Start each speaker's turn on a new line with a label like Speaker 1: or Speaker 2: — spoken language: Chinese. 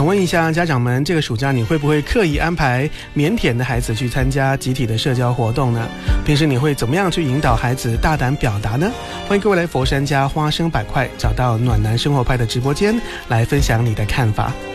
Speaker 1: 想问一下家长们，这个暑假你会不会刻意安排腼腆的孩子去参加集体的社交活动呢？平时你会怎么样去引导孩子大胆表达呢？欢迎各位来佛山家花生板块找到暖男生活派的直播间来分享你的看法。